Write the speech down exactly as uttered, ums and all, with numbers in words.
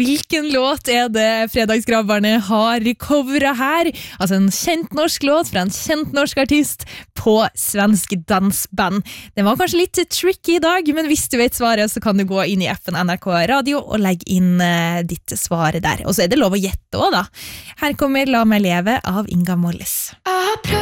hvilken låt er det Fredagsgrabberne har coveret her? Altså en kjent norsk låt fra en kjent norsk artist på svensk dansband. Den var kanskje litt tricky i dag, men hvis du vet svaret, så kan du gå inn i appen N R K Radio og legge inn uh, ditt svar der. Og så er det lov å gjette også da. Her kommer La meg leve av Inga Molles.